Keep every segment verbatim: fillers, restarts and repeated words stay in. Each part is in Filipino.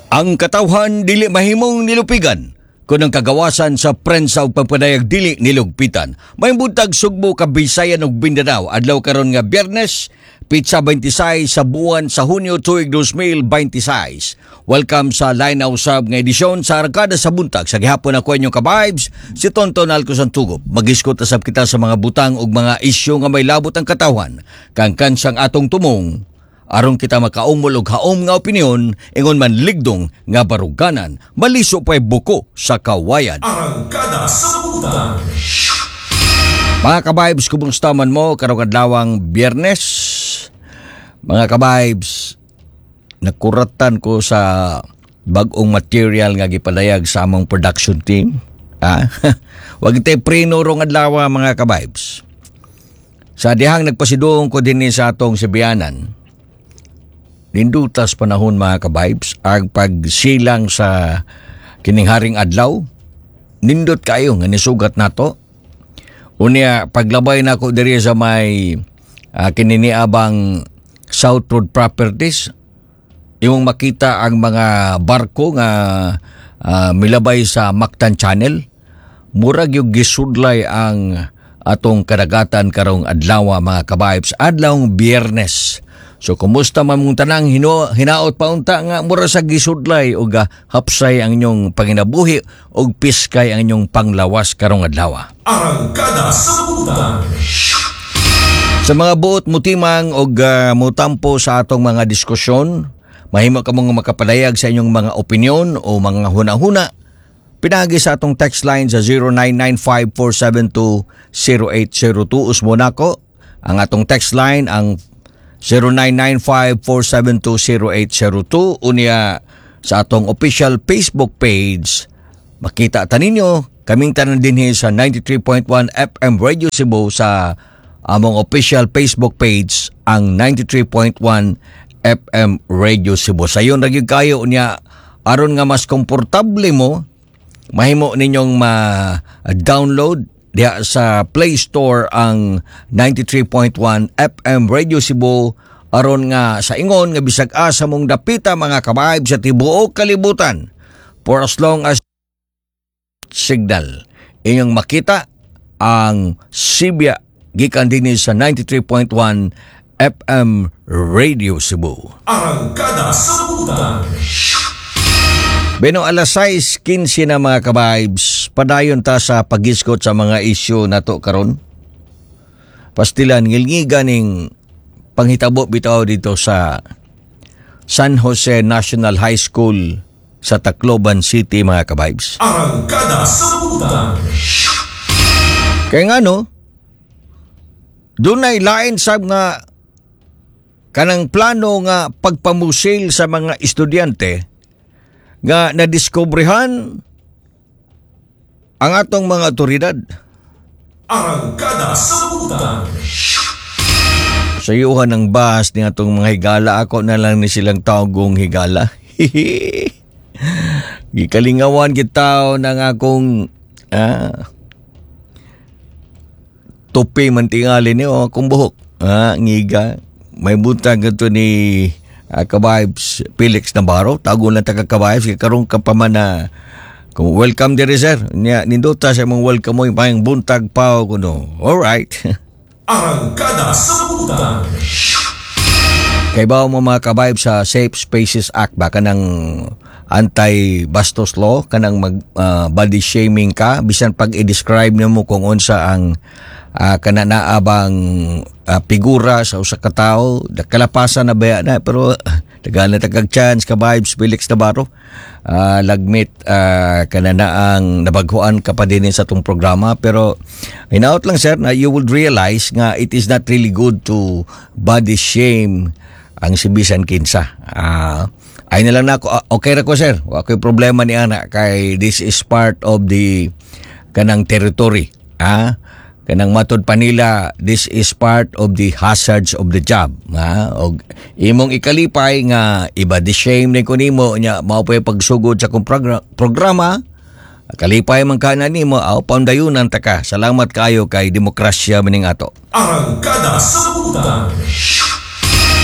Ang katawhan dili mahimong nilupigan kung ang kagawasan sa prensa ug pagpadayag dili nilugpitan. May buntag Sugbo, Kabisayan ug Mindanao adlaw karon nga Biyernes, pitsa twenty-six sa buwan sa Hunyo tuig twenty twenty-six. Welcome sa Line Usab nga edisyon sa Arkada sa Buntag. Sa gihapon ako inyong ka-vibes, si Tonton Alco Santugop. Mag-iskot asab kita sa mga butang ug mga isyu nga may labot ang katawhan. Kang kansang atong tumong aron kita makaumol og haom nga opinyon, ingon man ligdong nga baruganan, maliso pa'y buko sa kawayan. Arangkada sa Buntag. Mga ka-vibes, kumusta man mo karong adlawang Biyernes? Mga ka-vibes, nakuratan ko sa bag-ong material nga gipadayag sa among production team. Ha? Wag ite preno rong adlaw mga ka-vibes. Sa dihang nagpasidong ko din sa atong Sibianan, nindutas panahon mga ka-vibes, ang pagsilang sa kiningharing adlaw, nindot kayo nga nisugat nato. Unya, paglabay na ko diri sa may uh, kininiabang South Road Properties, yung makita ang mga barko nga uh, milabay sa Mactan Channel, murag yung gisudlay ang atong kadagatan karong adlaw mga ka-vibes, adlawng Biyernes. So kumusta man mong tanang hino, hinaot pa unta nga mura sa gisudlay o ga hapsay ang inyong panginabuhi o piskay ang inyong panglawas karong adlaw. Arangkada sa Buntag. Sa mga buot mutimang o uh, mutampo sa atong mga diskusyon, mahimo ka mong makapadayag sa inyong mga opinyon o mga huna-huna, pinagi sa atong text line sa zero nine nine five four seven two zero eight zero two. Usmo na ko ang atong text line, ang zero nine nine five four seven two zero eight zero two. Unya sa atong official Facebook page, makita ta ninyo kaming tanan dinhi sa ninety-three point one F M Radio Cebu. Sa among official Facebook page, ang ninety-three point one F M Radio Cebu. Sayon ra gyud kayo unya, aron nga mas komportable mo, mahimo ninyong ma-download diya sa Play Store ang ninety-three point one F M Radio Cebu, aron nga sa ingon nga bisag asa mong dapita mga ka-vibes sa tibuok kalibutan, for as long as signal inyong makita ang Sibya gikan dinhi sa ninety-three point one F M Radio Cebu. Arangkada sa Buntag. Beno alas sais kinse na mga ka-vibes, padayon ta sa pagiskot sa mga isyu nato karon. Pastilan ngilngiga ning panghitabo bitaw dito sa San Jose National High School sa Tacloban City mga ka-vibes. Arangkada sa Buntag. Kaya nga no, dunay lain sab nga kanang plano nga pagpamusil sa mga estudyante nga nadiskobrehan ang atong mga otoridad. Arangkada sa Buntag. Sa iyuhan ng bus ni atong mga higala, ako na lang ni silang tawgong higala. Gikalingawan kita ng akong ah, tupi mantingali ni o akong buhok. Ah, ngiga. May buntag ito ni Uh, ka-vibes Felix Navarro, tago lang taga ka-vibes, karong ka pa man na kung welcome diri sir niya nindota sa mong welcome mo yung buntag pa o kuno. Alright. Arangkada sa Buntag. Kay ba mo mga ka-vibes sa Safe Spaces Act ba kanang anti-bastos law, kanang mag uh, body shaming ka bisan pag i-describe nimo kung unsa ang uh, kananaabang uh, figura sa usa ka tawo, kalapasan na baya na, pero tagaan na tagag chance ka-vibes Felix Navarro, uh, lagmit uh, kananaang nabaghuan ka pa din sa itong programa. Pero hinaot lang sir na you would realize nga it is not really good to body shame ang sibisan kinsa. Ah, uh, ay na lang na ako, okay ra ko sir, ako'y problema ni ana kay this is part of the kanang territory. Ah, kanang matod pa nila, this is part of the hazards of the job. Ha? Og imong ikalipay nga i-body shame ni ko nimo nya mao pa pagsugod sa kong progra- programa, kalipay man kana nimo aw paundayunan ta ka. Salamat kayo kay demokrasya maning ato. Arangkada sa Buntag.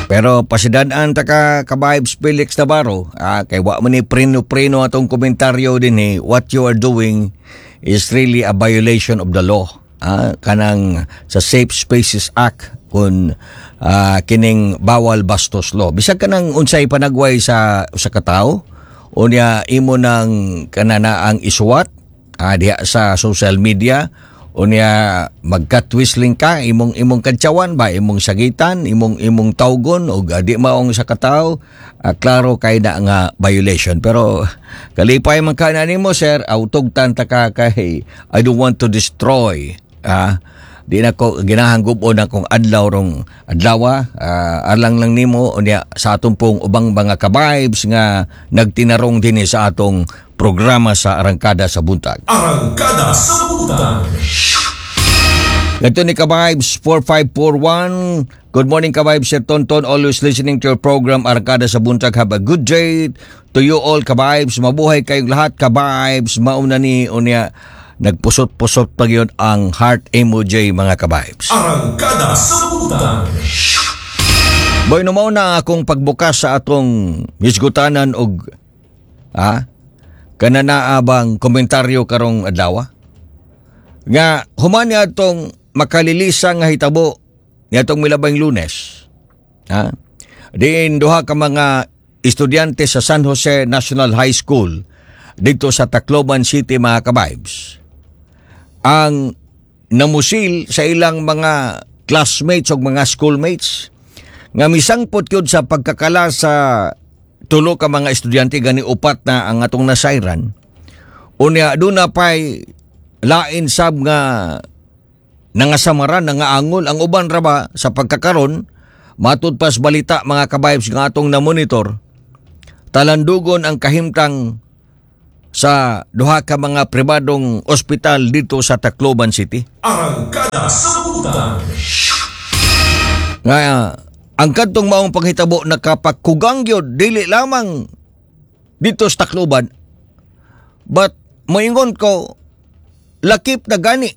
Pero pasidan-an ta ka kabahibs Felix Navarro, ah, kay wa man ni prino-prino atong komentaryo din eh, what you are doing is really a violation of the law. Ah, kanang sa Safe Spaces Act kun ah, kining bawal bastos law. Bisag kanang unsay panagway sa usa ka tawo, unya imo nang kanana ang isuwat ah, diha sa social media, unya magka-twistling ka imong imong kantsawan ba, imong sagitan, imong imong tawgon og di maong sa katawo, uh, klaro kay na nga violation. Pero kalipay man ka na nimo sir, autogtan ta ka kay I don't want to destroy. Ah, di na ko ginahanggup na kong adlaw rong adlawa, uh, arlang lang nimo unya sa atong pong ubang mga ka-vibes nga nagtinarong dinhi sa atong programa sa Arangkada sa Buntag. Arangkada sa Buntag. Ito ni ka-vibes four five four one. Good morning ka-vibes, Sir Tonton. Always listening to your program Arangkada sa Buntag. Have a good day to you all ka-vibes. Mabuhay kayong lahat ka-vibes. Mauna ni unya nagpusot-pusot pa yun ang heart emoji mga ka-vibes. Arangkada sa Buntag. Boy, no na akong pagbukas sa atong hisgutanan og ha, kananaabang komentaryo karong adlaw. Nga humani atong makalilisang nga hitabo niadtong milabang Lunes. Ha? Diin duha ka mga estudyante sa San Jose National High School dito sa Tacloban City mga ka-vibes ang namusil sa ilang mga classmates o mga schoolmates nga misangpot yun sa pagkakala sa tulo ka mga estudyante gani upat na ang atong nasayran. Unya doon na pa'y lain sab nga nangasamaran, nangaangol ang uban raba sa pagkakaron matud pas balita mga ka-vibes nga atong na-monitor talandugon ang kahimtang sa duha ka mga pribadong ospital dito sa Tacloban City. Arangkada sa Buntag. Nga ang kadtong maong panghitabo nakapagkugang yun dili lamang dito sa Tacloban, but moingon ko lakip na gani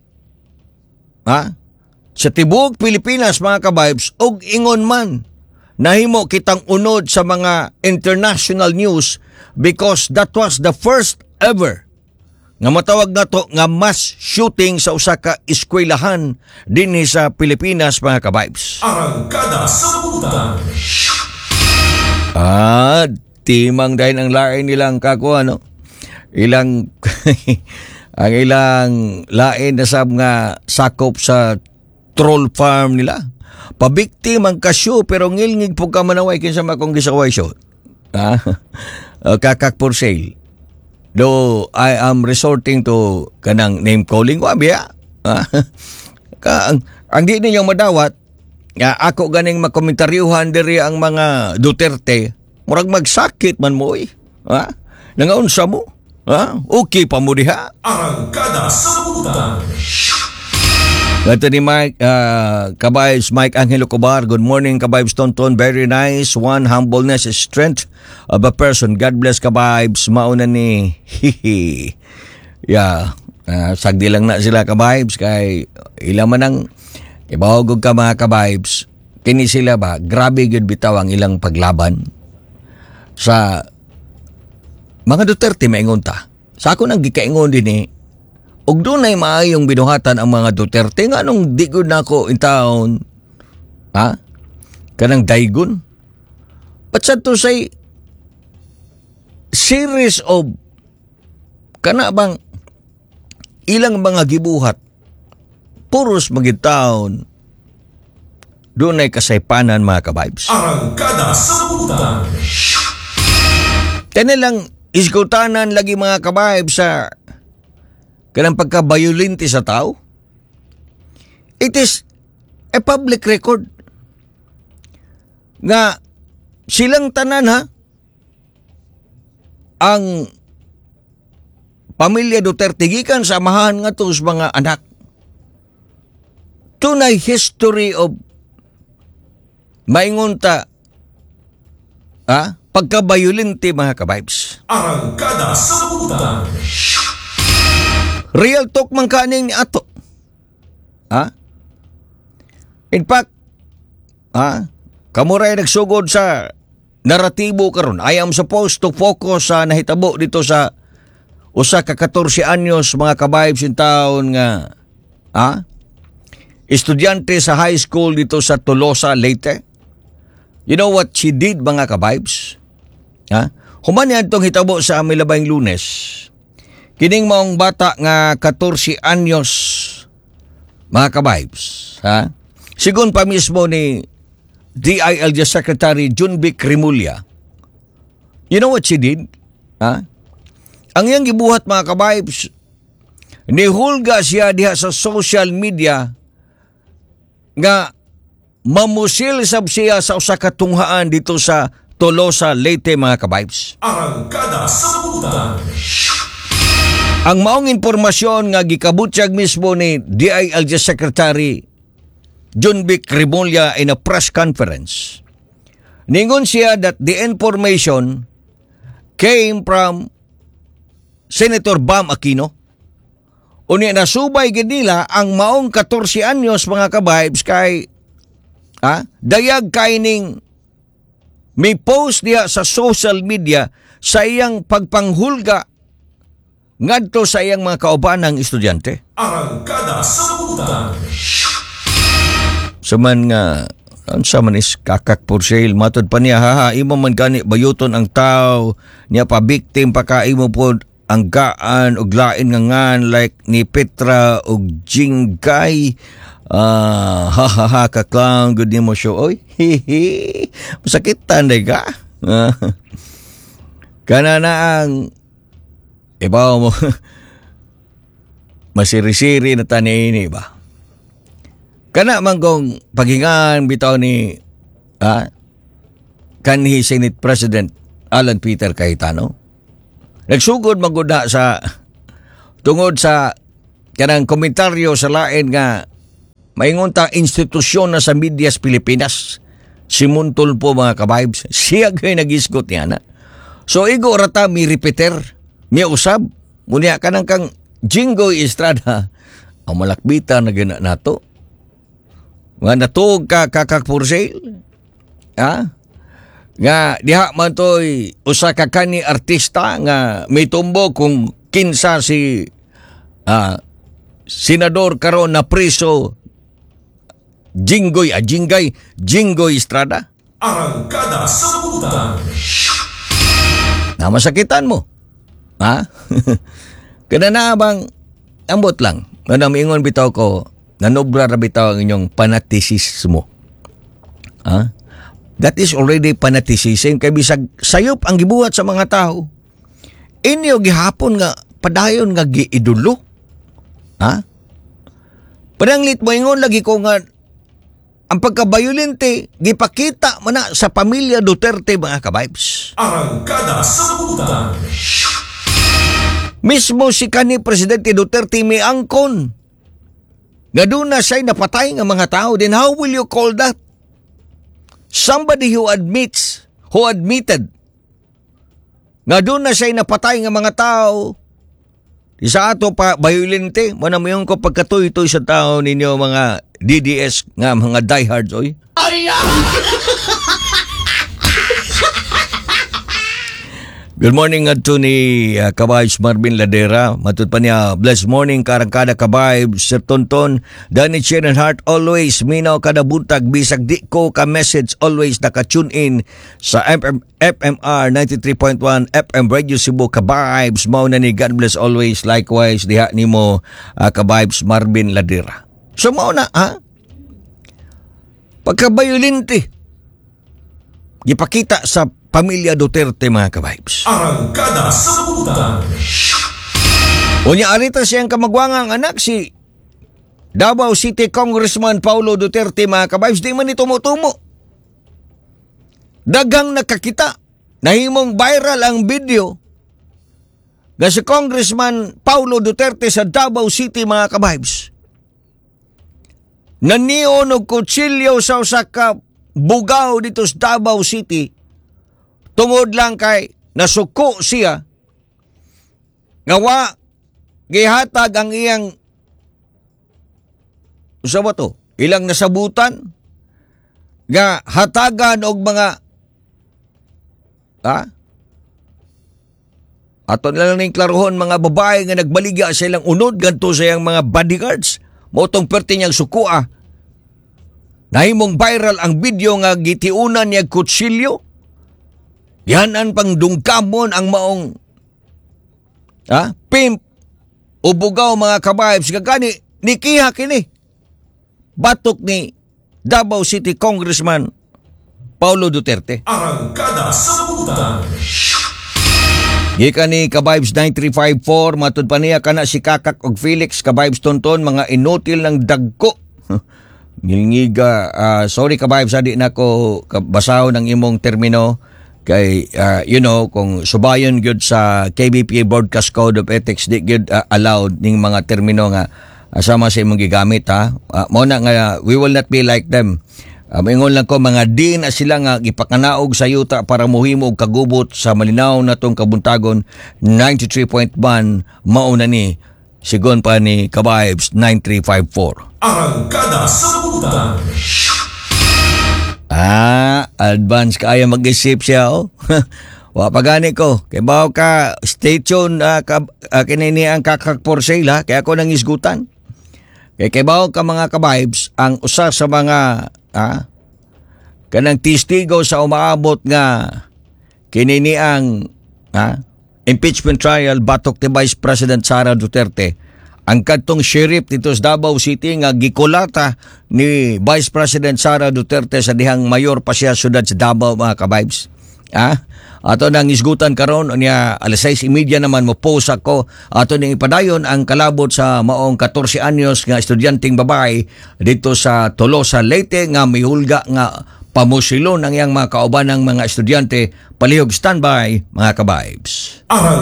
ha sa tibuok Pilipinas mga ka-vibes og ingon man nahimo kitang unod sa mga international news because that was the first ever nga matawag na to nga mass shooting sa usa ka eskwelahan dinhi sa Pilipinas mga ka-vibes. Arangkada sa Buntag. Ah, timang dahil ang lain nilang kako ano. Ilang ang ilang lain na sab nga sakop sa troll farm nila. Pabiktim ang kasyo pero ngilngig po ka manaway kinsa makong gisaway siyo. Ah, uh, kakak for sale. Though I am resorting to kanang name calling ko abiya. Ah, ka, ang, ang di ninyong madawat nga ako ganing makomentaryuhan diri ang mga Duterte murag magsakit man mo eh. Ha? Nangaunsa mo? Ha? Okay pa mo diha? Arangkada sa Buntag. Ito ni Mike, uh, Kabayos Mike Angelo Cobar. Good morning, Kabayos Tonton. Very nice. One, humbleness is strength of a person. God bless, Kabayos. Mauna ni hihi. Yeah. Uh, sagdi lang na sila, Kabayos. Kay ilang man ang ibahugog ka mga Kabayos. Kini sila ba? Grabe yun bitaw ang ilang paglaban sa mga Duterte maingon ta. Sa ako nang gikaingon din eh. Og doon ay maayong binuhatan ang mga Duterte nga nung di gud nako in town. Ha? Kanang daygon. But sa to say series of kana bang ilang mga gibuhat puros magitaon doon ay kasaypanan mga ka-vibes. Arangkada sa Buntag. Kaya lang iskutanan lagi mga ka-vibes sa kanang pagka-violente sa tao. It is a public record nga silang tanan ha ang pamilya Duterte gikan sa amahan nga to sa mga anak. Tunay history of maingon ta ha pagka-violente mga ka-vibes. Arangkada sa Buntag. Real talk man kaning ni ato. Ha? In fact, ha? kamuray nagsugod sa naratibo karon. I am supposed to focus sa nahitabo dito sa usa ka fourteen anyos mga kabayb sin taon nga ah, estudyante sa high school dito sa Tolosa, Leyte. You know what she did mga kabaybs? Ha? Human yan itong hitabo sa Amilabayng Lunes. Kining maong bata nga fourteen anyos mga kabaybs. Ha? Sigun pa mismo ni D I L G Secretary Junvic Remulla. You know what she did? Ha? Ang iyang gibuhat mga kabaybs, nihulga siya diha sa social media nga mamusil sab siya sa usa ka tunghaan dito sa Tolosa, Leyte mga kabaybs. Arangkada sa Butan. Ang maong impormasyon nga gikabutyag mismo ni D I L G Secretary Junvic Remulla in a press conference. Ningon siya that the information came from Senator Bam Aquino. Unya nasubay gid nila ang maong fourteen anyos mga kabaybs kay ha, dayag kaining may post niya sa social media sa iyang pagpanghulga ngadto sa iyang mga kaubanang estudyante. Arangkada sa Butan. Saman nga unsa man is kakak for sale matod pa niya haha imo man gani bayuton ang tao niya pa victim pa ka imo pod ang gaan og lain nga ngan like ni Petra og Jingay. Ah, ha ha ha kaklang good mo show oy. Hihi. Masakitan day ka. Ah. Kana na ang ibaw mo masiri-siri na tanini ba. Kana man kong pagingan bitaw ni ah, kanhi Senate President Alan Peter Cayetano. Nagsugod maguna sa tungod sa kanang komentaryo sa lain nga maingon ta institusyon na sa medyas Pilipinas. Simuntol po mga kabaybs. Siya kayo nag-isgot niya na. So igo rata mi repeater, mi usab. Munya ka nang kang Jinggoy Estrada. Ang malakbitan na gina nato. Nga natug ka kakak for sale. Ha? Nga diha man to'y usa ka kani artista nga may tumbo kung kinsa si ah, senador karon na priso Jinggoy, ah, Jingay, Jinggoy Estrada. Arangkada sa Butan. Namasakitan mo. Ha? Kada na bang ambot lang. Ano miingon bitaw ko, nanobra ra bitaw ang inyong panatisismo. Ha? That is already fanaticism kay bisag sayop ang gibuhat sa mga tao. Inyo gihapon nga padayon nga giidolo. Ha? Pananglit mo ingon lagi ko nga ang pagkabayolente gipakita man na sa pamilya Duterte mga kabaybs. Arangkada sa Butan. Mismo si kanhi Presidente Duterte may angkon. Nga doon na siya'y napatay nga mga tao. Then how will you call that? Somebody who admits, who admitted, nga doon na siya'y napatay nga mga tao. Isa ato pa, bayolente, manamayong ko pagkatuy-tuy sa tao ninyo mga D D S nga mga diehards, oy. Good morning adto ni uh, Kabaybs Marvin Ladera. Matud pa niya, blessed morning karangkada Kabaybs, Sir Tonton, Danny Chen and Heart, always minaw kada buntag bisag di ko ka message, always naka-tune in sa F M, F M R ninety-three point one F M Radio Cebu. Kabaybs mao na ni, God bless always, likewise diha nimo uh, Kabaybs Marvin Ladera. So mao na ha? Pagkabayolente gipakita sa pamilya Duterte mga kabaybs. Arangkada sa Butan. Unya arita siyang kamagwangang anak si Davao City Congressman Paulo Duterte mga kabaybs, di man ito tumutumo. Dagang nakakita, nahimong viral ang video nga si Congressman Paulo Duterte sa Davao City mga kabaybs. Nanion og kutsilyo sa usa ka bugaw dito sa Davao City. Tungod lang kay nasuko siya ngawa gihatag ang iyang usa ba to? Ilang nasabutan nga hatagan og mga ha? Ato na lang ning klarohon mga babae nga nagbaligya sa ilang unod ganto sa iyang mga bodyguards. Motong perti niyang sukua. Nahimong viral ang video nga gitiunan niya kutsilyo. Yanan pang dungkamon ang maong ha? Pimp o bugaw mga kabayabs gagani nikiha kini. Batok ni Davao City Congressman Paulo Duterte. Arangkada sa Sabutan. Gikan ni Kabibes nine three five four matud pa niya kana si Kakak og Felix Kabibes tonton mga inutil ng dagko. Ngilngiga uh, sorry Kabibes adi na ko basahon ang imong termino kay uh, you know kung subayon gyud sa K B P A Broadcast Code of Ethics di gyud uh, allowed ning mga termino nga asama sa imong gigamit ha. Uh, mo na nga we will not be like them. Uh, maingon lang ko mga di na sila nga gipakanaog sa yuta para mohimo og kagubot sa malinaw natong kabuntagon ninety-three point one mauna ni sigon pa ni Kabibes nine three five four. Arangkada sa Sabutan. Ah, advance kaya mag-isip siya oh. Wa pa gani ko. Kay bawo ka stay tuned uh, ka, uh, kinini ang Kakak for sale ha. Kaya ako nang isgutan. Kay kay bawo ka mga Kabibes ang usa sa mga ah, kanang testigo sa umaabot nga kinini ang ah, impeachment trial batok ni Vice President Sara Duterte. Ang kadtong sheriff dito sa Davao City nga gikulata ni Vice President Sara Duterte sa dihang mayor pa siya sudad sa Davao mga Kabibes. Ah, ato nang isgutan karon unya alas sais trenta naman mo post ako ato ning ipadayon ang kalabot sa maong fourteen anyos nga estudyanteng babae dito sa Tolosa, Leyte nga mihulga nga pamusilon ang iyang mga kaubanang mga estudyante. Palihog standby mga Kabibes. Arang